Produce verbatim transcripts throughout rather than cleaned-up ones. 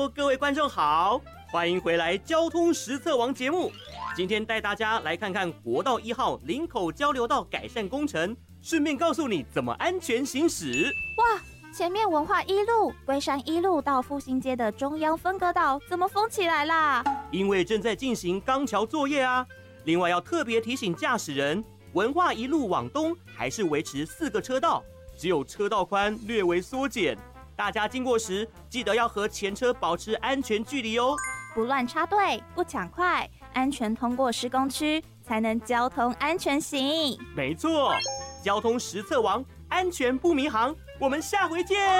Hello， 各位观众好，欢迎回来《交通实测王》节目。今天带大家来看看国道一号林口交流道改善工程，顺便告诉你怎么安全行驶。 哇，前面文化一路、龟山一路到复兴街的中央分隔岛怎么封起来啦？ 因为正在进行钢桥作业啊。另外要特别提醒驾驶人，文化一路往东还是维持四个车道，只有车道宽略微缩减。大家经过时，记得要和前车保持安全距离哦， 不乱插队，不抢快，安全通过施工区，才能交通安全行。 没错，交通实测王，安全不迷航。我们下回见。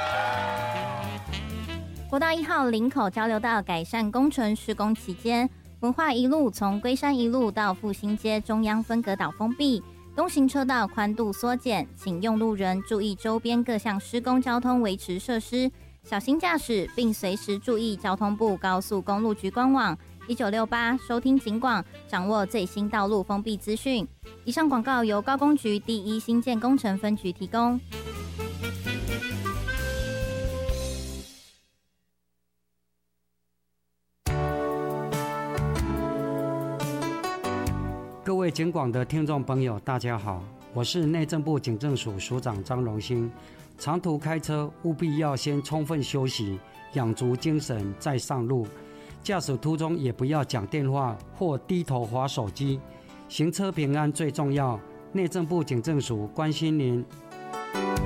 国道一号林口交流道改善工程施工期间，文化一路从龟山一路到复兴街中央分隔岛封闭。东行车道宽度缩减，请用路人注意周边各项施工交通维持设施，小心驾驶，并随时注意交通部高速公路局官网一九六八收听警广，掌握最新道路封闭资讯。以上广告由高工局第一新建工程分局提供。 各位警广的听众朋友，大家好，我是内政部警政署署长张荣兴。长途开车务必要先充分休息，养足精神再上路。驾驶途中也不要讲电话或低头滑手机。行车平安最重要，内政部警政署关心您。